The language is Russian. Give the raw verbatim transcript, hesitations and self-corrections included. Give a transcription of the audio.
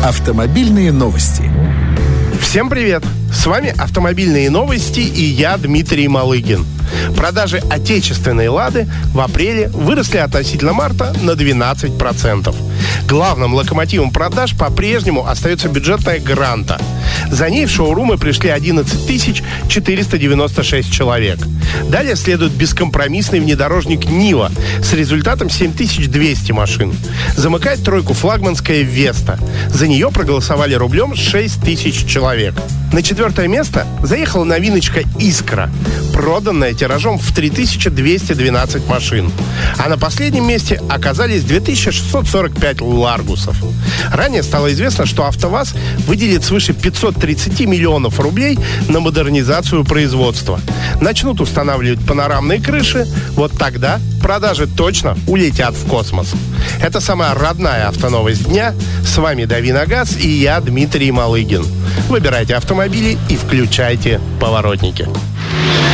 Автомобильные новости. Всем привет! С вами «Автомобильные новости» и я, Дмитрий Малыгин. Продажи отечественной «Лады» в апреле выросли относительно марта на двенадцать процентов. Главным локомотивом продаж по-прежнему остается бюджетная «Гранта». За ней в шоурумы пришли одиннадцать тысяч четыреста девяносто шесть человек. Далее следует бескомпромиссный внедорожник «Нива» с результатом семь тысяч двести машин. Замыкает тройку флагманская «Веста». За нее проголосовали рублем шесть тысяч человек. На четвертое место заехала новиночка «Искра», проданная тиражом в три тысячи двести двенадцать машин. А на последнем месте оказались две тысячи шестьсот сорок пять «Ларгусов». Ранее стало известно, что «АвтоВАЗ» выделит свыше пятьсот тридцать миллионов рублей на модернизацию производства. Начнут устанавливать панорамные крыши, вот тогда продажи точно улетят в космос. Это самая родная автоновость дня. С вами Дави на газ и я, Дмитрий Малыгин. Выбирайте автомобили и включайте поворотники.